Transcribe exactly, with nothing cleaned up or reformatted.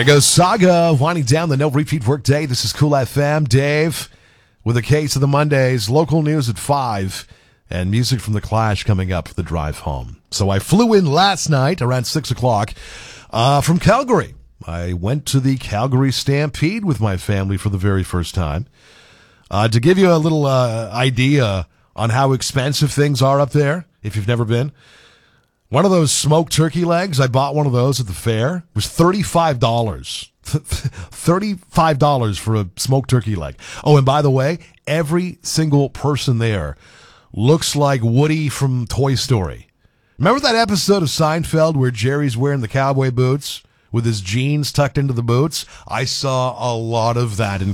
There goes Saga, winding down the no repeat work day. This is Cool F M. Dave with a case of the Mondays, local news at five, and music from The Clash coming up for the drive home. So I flew in last night around six o'clock uh, from Calgary. I went to the Calgary Stampede with my family for the very first time. Uh, to give you a little uh, idea on how expensive things are up there, if you've never been, one of those smoked turkey legs, I bought one of those at the fair, was thirty-five dollars. thirty-five dollars for a smoked turkey leg. Oh, and by the way, every single person there looks like Woody from Toy Story. Remember that episode of Seinfeld where Jerry's wearing the cowboy boots with his jeans tucked into the boots? I saw a lot of that in